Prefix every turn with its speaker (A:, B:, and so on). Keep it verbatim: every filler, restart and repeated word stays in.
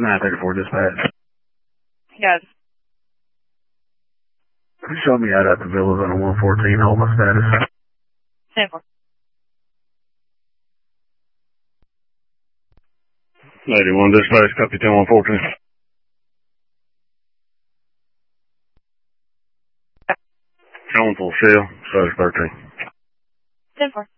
A: nine thirty-four dispatch.
B: Yes.
A: Show me out at the villas on a one fourteen, hold my status.
B: ten four.
A: eighty-one dispatch, copy ten one fourteen. Calling for Shell, status thirteen.
B: ten four.